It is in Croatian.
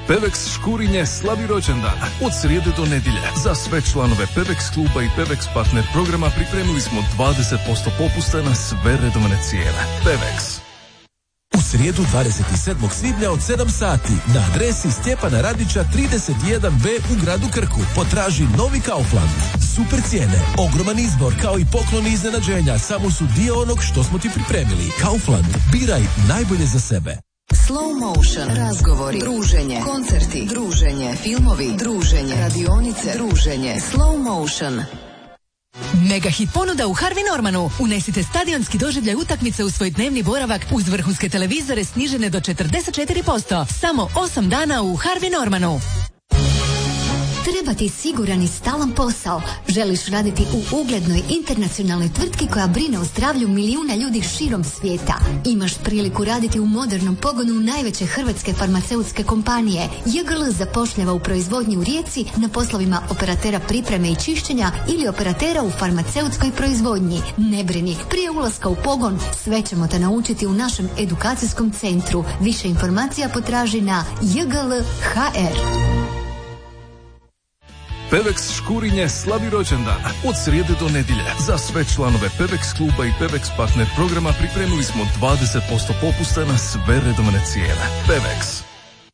Pevex Škurinje slavi rođendan od srijede do nedjelje. Za sve članove Pevex kluba i Pevex partner programa pripremili smo 20% popusta na sve redovne cijene. Pevex. U srijedu 27. svibnja od 7 sati na adresi Stjepana Radića 31B u gradu Krku potraži novi Kaufland. Super cijene, ogroman izbor kao i pokloni iznenađenja samo su dio onog što smo ti pripremili. Kaufland, biraj najbolje za sebe. Slow motion, razgovori, druženje, koncerti, druženje, filmovi, druženje, radionice, druženje, slow motion. Mega hit ponuda u Harvey Normanu. Unesite stadionski doživljaj utakmice u svoj dnevni boravak uz vrhunske televizore snižene do 44%. Samo 8 dana u Harvey Normanu. Treba ti siguran i stalan posao. Želiš raditi u uglednoj internacionalnoj tvrtki koja brine o zdravlju milijuna ljudi širom svijeta. Imaš priliku raditi u modernom pogonu najveće hrvatske farmaceutske kompanije. JGL zapošljava u proizvodnji u Rijeci na poslovima operatera pripreme i čišćenja ili operatera u farmaceutskoj proizvodnji. Ne brini, prije ulaska u pogon sve ćemo te naučiti u našem edukacijskom centru. Više informacija potraži na JGL.hr. Pevex Škurinje slavi rođendan od srijede do nedjelje. Za sve članove Pevex kluba i Pevex partner programa pripremili smo 20% popusta na sve redovne cijene. Pevex.